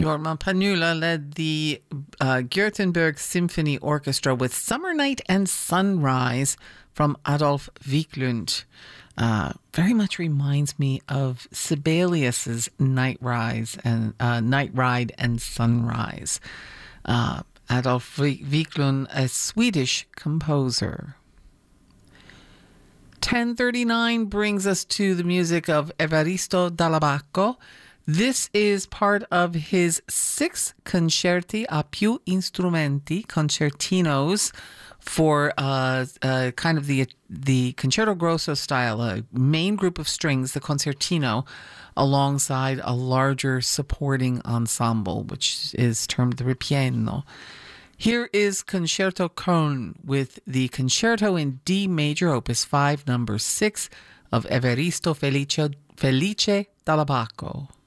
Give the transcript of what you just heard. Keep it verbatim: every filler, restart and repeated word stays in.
Jorma Panula led the uh, Gothenburg Symphony Orchestra with Summer Night and Sunrise from Adolf Wiklund. Uh, very much reminds me of Sibelius's Night Rise and uh, Night Ride and Sunrise. Uh, Adolf Wiklund, a Swedish composer. ten thirty-nine brings us to the music of Evaristo Dall'Abaco. This is part of his six concerti a più instrumenti, concertinos, for uh, uh, kind of the the concerto grosso style, a main group of strings, the concertino, alongside a larger supporting ensemble, which is termed the ripieno. Here is Concerto Köln with the concerto in D major, opus five, number six, of Evaristo Felice, Felice Dall'Abaco.